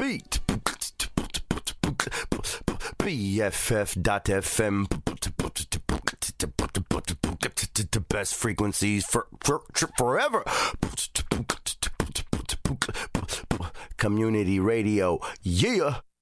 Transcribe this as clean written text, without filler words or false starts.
beat. BFF.FM. The best frequencies for forever. Community radio. Yeah.